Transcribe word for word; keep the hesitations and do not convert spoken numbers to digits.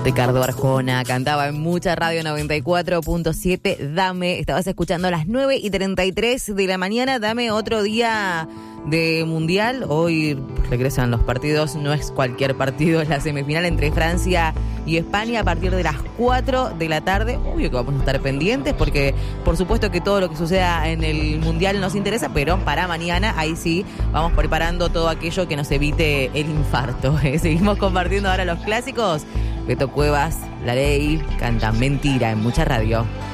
Ricardo Arjona cantaba en Mucha Radio noventa y cuatro punto siete. Dame, estabas escuchando a las nueve y treinta y tres de la mañana. Dame otro día de Mundial. Hoy regresan los partidos, no es cualquier partido, es la semifinal entre Francia y España a partir de las cuatro de la tarde. Obvio que vamos a estar pendientes porque por supuesto que todo lo que suceda en el Mundial nos interesa, pero para mañana ahí sí vamos preparando todo aquello que nos evite el infarto. Seguimos compartiendo ahora los clásicos. Beto Cuevas, La Ley, canta Mentira en Mucha Radio.